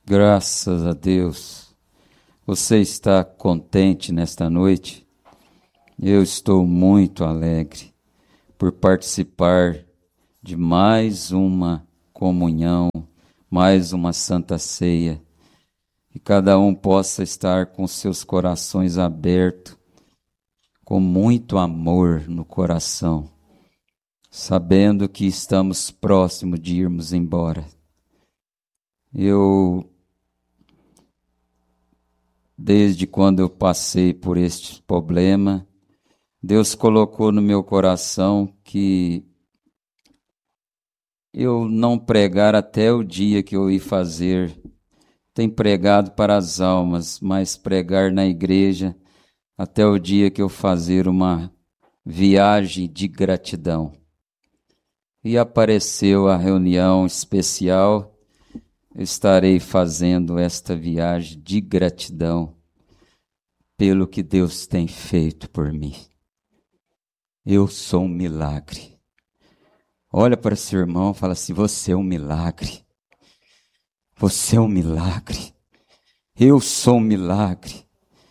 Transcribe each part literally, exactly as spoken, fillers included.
Graças a Deus. Você está contente nesta noite? Eu estou muito alegre por participar de mais uma comunhão, mais uma santa ceia. Que cada um possa estar com seus corações abertos, com muito amor no coração, sabendo que estamos próximos de irmos embora. Eu, desde quando eu passei por este problema, Deus colocou no meu coração que eu não pregar até o dia que eu ir fazer. Tem pregado para as almas, mas pregar na igreja até o dia que eu fazer uma viagem de gratidão. E apareceu a reunião especial. Eu estarei fazendo esta viagem de gratidão pelo que Deus tem feito por mim. Eu sou um milagre. Olha para seu irmão e fala assim: você é um milagre. Você é um milagre. Eu sou um milagre.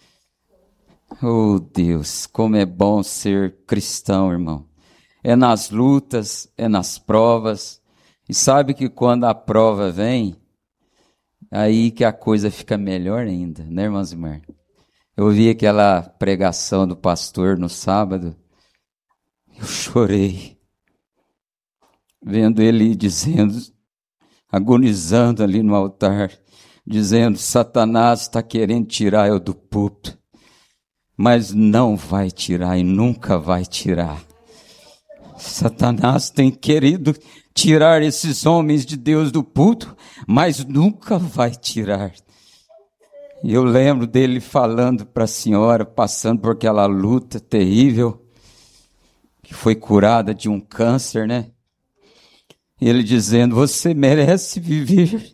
Oh Deus, como é bom ser cristão, irmão. É nas lutas, é nas provas. E sabe que quando a prova vem, aí que a coisa fica melhor ainda, né, irmãos e irmãs? Eu ouvi aquela pregação do pastor no sábado, eu chorei, vendo ele dizendo, agonizando ali no altar, dizendo: Satanás está querendo tirar eu do púlpito, mas não vai tirar e nunca vai tirar. Satanás tem querido tirar esses homens de Deus do púlpito, mas nunca vai tirar. E eu lembro dele falando para a senhora, passando por aquela luta terrível, que foi curada de um câncer, né? E ele dizendo: você merece viver.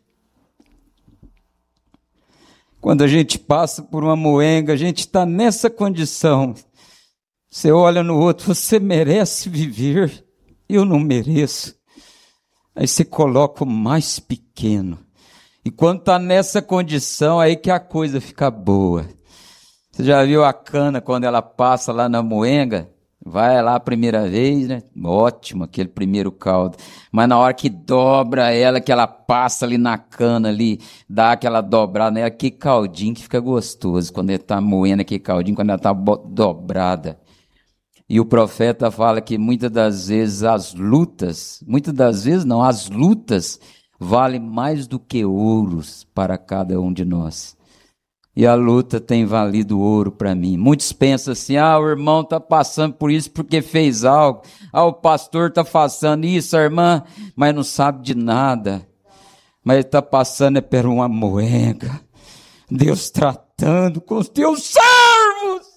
Quando a gente passa por uma moenga, a gente está nessa condição. Você olha no outro: você merece viver. Eu não mereço. Aí você coloca o mais pequeno. E quando está nessa condição, aí que a coisa fica boa. Você já viu a cana quando ela passa lá na moenga? Vai lá a primeira vez, né? Ótimo, aquele primeiro caldo. Mas na hora que dobra ela, que ela passa ali na cana ali, dá aquela dobrada nela, que caldinho que fica gostoso. Quando ele está moendo aquele caldinho, quando ela está dobrada. E o profeta fala que muitas das vezes as lutas, muitas das vezes não, as lutas valem mais do que ouros para cada um de nós. E a luta tem valido ouro para mim. Muitos pensam assim: ah, o irmão está passando por isso porque fez algo. Ah, o pastor está passando isso, a irmã, mas não sabe de nada. Mas está passando é por uma moenga. Deus tratando com os teus servos.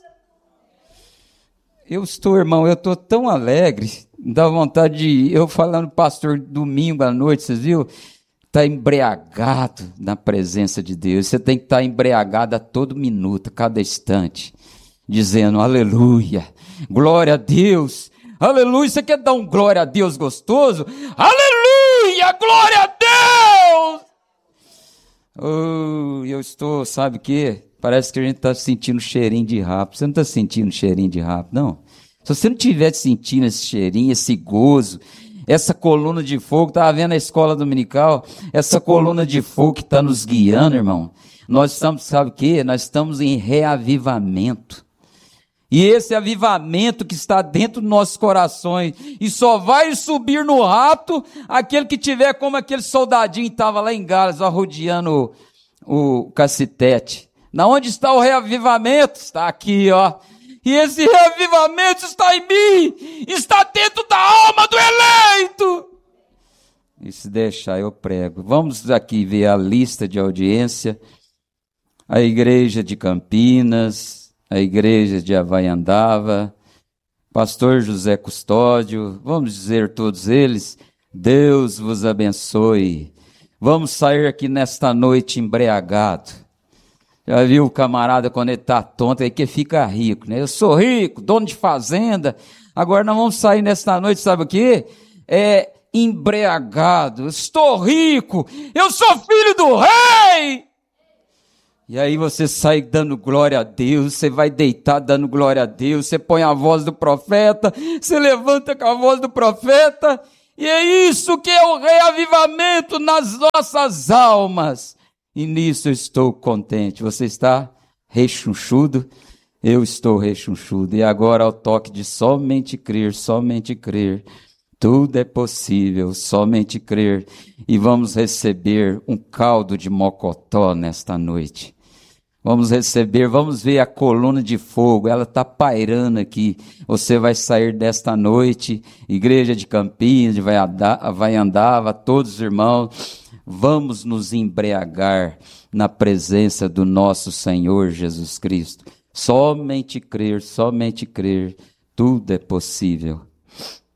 Eu estou, irmão, eu estou tão alegre, dá vontade de... Eu falando, pastor, domingo à noite, vocês viram? Está embriagado na presença de Deus. Você tem que estar embriagado a todo minuto, a cada instante, dizendo: aleluia, glória a Deus, aleluia. Você quer dar um glória a Deus gostoso? Aleluia, glória a Deus! Oh, eu estou, sabe o quê? Parece que a gente está sentindo cheirinho de rabo. Você não está sentindo cheirinho de rabo, não? Se você não estiver sentindo esse cheirinho, esse gozo, essa coluna de fogo, estava vendo a escola dominical, essa coluna de fogo que está nos guiando, irmão. Nós estamos, sabe o quê? Nós estamos em reavivamento. E esse avivamento que está dentro dos nossos corações, e só vai subir no rato aquele que tiver como aquele soldadinho que estava lá em Gales, rodeando o, o cacetete. Na onde está o reavivamento? Está aqui, ó. E esse reavivamento está em mim, está dentro da alma do eleito. E se deixar, eu prego. Vamos aqui ver a lista de audiência. A igreja de Campinas, a igreja de Havaiandava, pastor José Custódio, vamos dizer todos eles: Deus vos abençoe. Vamos sair aqui nesta noite embriagado. Já viu o camarada quando ele está tonto, aí que fica rico, né? Eu sou rico, dono de fazenda. Agora nós vamos sair nesta noite, sabe o quê? É embriagado, estou rico, eu sou filho do rei. E aí você sai dando glória a Deus, você vai deitar dando glória a Deus, você põe a voz do profeta, você levanta com a voz do profeta, e é isso que é o reavivamento nas nossas almas. E nisso eu estou contente. Você está rechonchudo? Eu estou rechonchudo. E agora ao toque de somente crer, somente crer, tudo é possível, somente crer. E vamos receber um caldo de mocotó nesta noite. Vamos receber, vamos ver a coluna de fogo, ela está pairando aqui. Você vai sair desta noite, igreja de Campinas, vai andar, vai andar, todos os irmãos, vamos nos embriagar na presença do nosso Senhor Jesus Cristo. Somente crer, somente crer, tudo é possível.